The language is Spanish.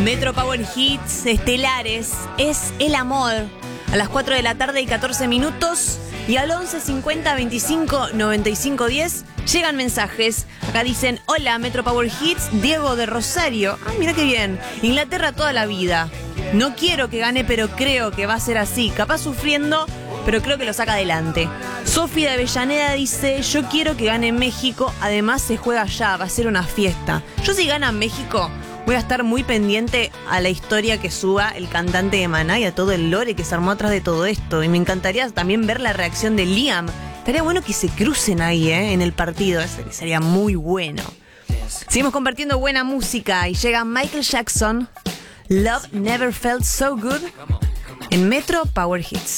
Metro Power Hits estelares es el amor. A las 4 de la tarde y 14 minutos y al 11 50 25 95 10 llegan mensajes. Acá dicen: hola Metro Power Hits, Diego de Rosario. Ah, mira qué bien. Inglaterra toda la vida. No quiero que gane, pero creo que va a ser así. Capaz sufriendo, pero creo que lo saca adelante. Sofi de Avellaneda dice: yo quiero que gane México. Además se juega allá, va a ser una fiesta. Yo si gana México voy a estar muy pendiente a la historia que suba el cantante de Maná y a todo el lore que se armó atrás de todo esto. Y me encantaría también ver la reacción de Liam. Estaría bueno que se crucen ahí, en el partido. Sería muy bueno. Seguimos compartiendo buena música y llega Michael Jackson. Love Never Felt So Good en Metro Power Hits.